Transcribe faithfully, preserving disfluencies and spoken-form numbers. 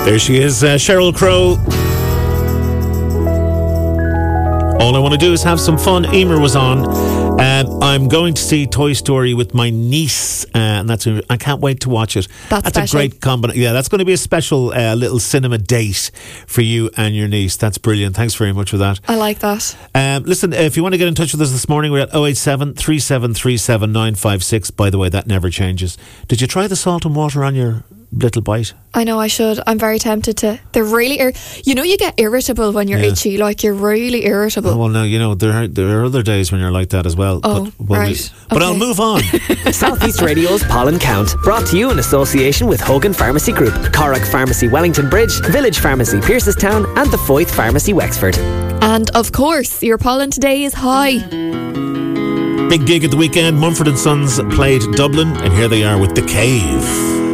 There she is, uh, Sheryl Crow. All I want to do is have some fun. Emer was on. Um, I'm going to see Toy Story with my niece, uh, and that's I can't wait to watch it. That's, that's special. a great combination. Yeah, that's going to be a special uh, little cinema date for you and your niece. That's brilliant. Thanks very much for that. I like that. Um, listen, if you want to get in touch with us this morning, we're at oh eight seven, three seven three seven, nine five six. By the way, that never changes. Did you try the salt and water on your little bite? I know I should. I'm very tempted to. They're really, ir- you know, you get irritable when you're Yeah. itchy. Like, you're really irritable. Oh, well, no, you know, there are, there are other days when you're like that as well. Oh, but, well, right. we- but Okay. I'll move on. Southeast Radio's Pollen Count, brought to you in association with Hogan Pharmacy Group, Corrick Pharmacy Wellington Bridge, Village Pharmacy Piercestown, and the Foyth Pharmacy Wexford. And of course, your pollen today is high. Big gig at the weekend. Mumford and Sons played Dublin, and here they are with The Cave.